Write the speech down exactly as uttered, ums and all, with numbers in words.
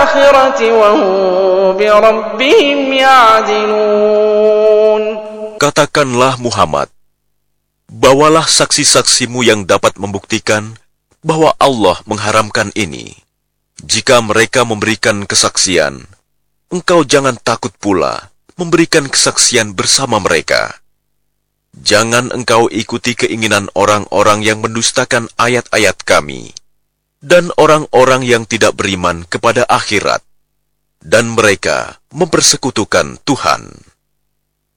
الآخرة وهم بربهم يعدلون. Katakanlah Muhammad, bawalah saksi-saksimu yang dapat membuktikan bahwa Allah mengharamkan ini. Jika mereka memberikan kesaksian, engkau jangan takut pula memberikan kesaksian bersama mereka. Jangan engkau ikuti keinginan orang-orang yang mendustakan ayat-ayat kami, dan orang-orang yang tidak beriman kepada akhirat, dan mereka mempersekutukan Tuhan.